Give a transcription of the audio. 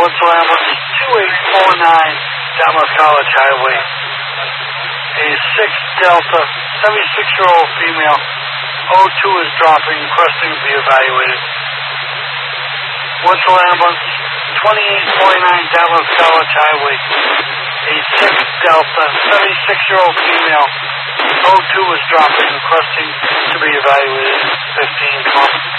Woodsville Ambulance 2849, Dartmouth College Highway. A 6 Delta, 76-year-old female, O2 is dropping, requesting to be evaluated. Woodsville Ambulance 2849, Dartmouth College Highway. A 6 Delta, 76-year-old female, O2 is dropping, requesting to be evaluated. 15 12.